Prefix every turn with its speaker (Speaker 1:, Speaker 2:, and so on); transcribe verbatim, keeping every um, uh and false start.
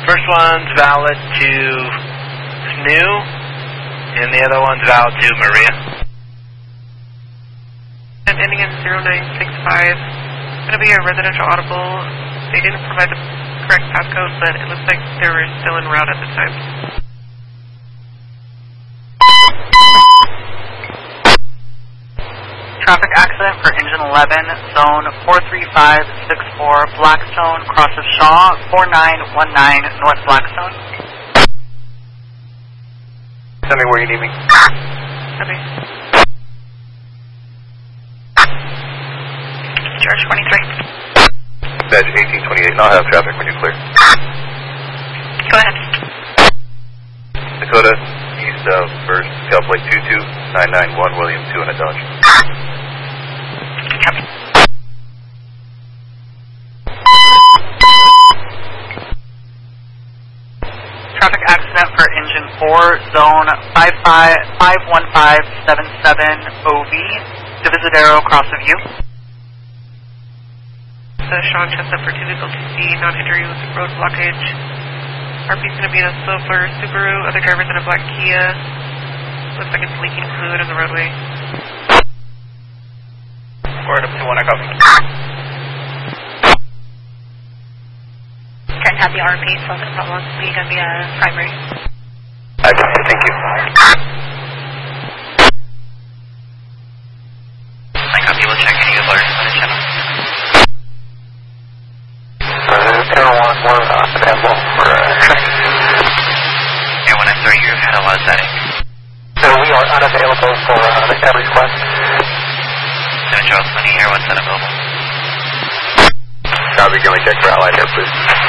Speaker 1: First one's valid to S N U, and the other one's valid to Maria.
Speaker 2: I'm ending in zero nine six five. It's going to be a residential audible. They didn't provide the correct passcode, but it looks like they were still en route at the time.
Speaker 3: Traffic accident for engine eleven, zone four three five six four, Blackstone, cross of Shaw, four nine one nine, North Blackstone.
Speaker 4: Tell me where you need me.
Speaker 2: Okay.
Speaker 3: George twenty-three.
Speaker 4: Badge eighteen twenty-eight, and I'll have traffic when you're clear.
Speaker 3: Go ahead.
Speaker 4: Dakota, east of first, Calplate two two nine nine one, William two in a Dodge.
Speaker 3: Copy. Traffic accident for engine four, zone five five five one five seven seven O V, Divisadero, cross of U.
Speaker 2: The Sean Chestnut for two vehicle T C, non-injury with road blockage. R P's going to be in a silver Subaru, other driver's in a black Kia. Looks like it's leaking fluid in the roadway.
Speaker 4: Forward up to one, I copy.
Speaker 3: Can't have the R P, so that's not going to be going to be a primary.
Speaker 4: I copy, thank you.
Speaker 3: I copy, we'll check any alerts on the channel.
Speaker 4: Zero one one, available for
Speaker 3: Yeah, when I start, you had a lot of settings.
Speaker 4: So we are unavailable for uh, the cab request.
Speaker 3: Seven Charles twenty, Air one, unavailable.
Speaker 4: Copy, can we check for Allied Air, please?